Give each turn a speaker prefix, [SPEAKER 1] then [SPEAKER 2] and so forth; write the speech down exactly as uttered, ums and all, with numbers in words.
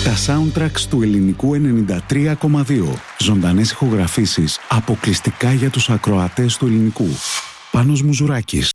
[SPEAKER 1] Τα soundtracks του ελληνικού ενενήντα τρία κόμμα δύο. Ζωντανές ηχογραφήσεις αποκλειστικά για τους ακροατές του ελληνικού. Πάνος Μουζουράκης.